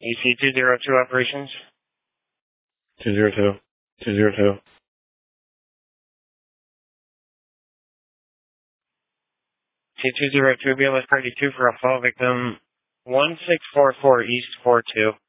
EC202 operations. 202. 202. C202 BLS 32 for a fall victim 1644 East 42.